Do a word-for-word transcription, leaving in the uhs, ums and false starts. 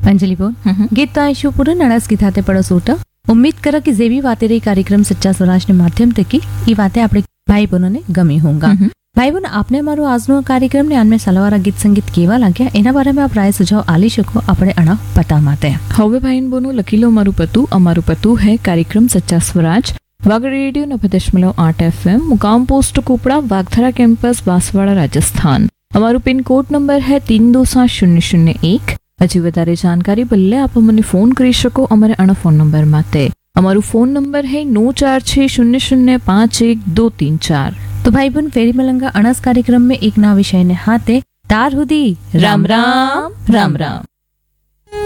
अंजलि बोल गीत तो आयशु पूरे नड़स की थाते पड़ो सूट उम्मीद करा कि जेवी बातें रही कार्यक्रम सच्चा स्वराज ने माध्यम तक की ये बातें आपने भाई बहनों ने गमी होंगे। भाई बहन आपने हमारो આજનો કાર્યક્રમ ને આનમે સલવારા ગીત સંગીત કેવા લાગ્યા એના બારેમાં આપ રાય સુझाव આલી શકો આપણે અણા પતા માટે। હવે ભાઈ બોનો લખી લો મારું પતું અમારું પતું है कार्यक्रम सच्चा स्वराज वागड़ रेडियो नब्बे दशमलव आठ एफ एम मुकाम पोस्ट कुपड़ा वागधरा campus Banswara Rajasthan. हमारू pin code number है तीन दो सात शून्य शून्य एक। हजी वधारे जानकारी बदले आप મને फोन કરી શકો અમારે અણા ફોન નંબર માટે। અમારું ફોન નંબર है नौ चार छह शून्य शून्य पाँच एक दो तीन चार। तो भाई बहन फेरी मलंगा अणस कार्यक्रम में एक नवा विषय ने हाथे तार हुदी राम राम राम राम।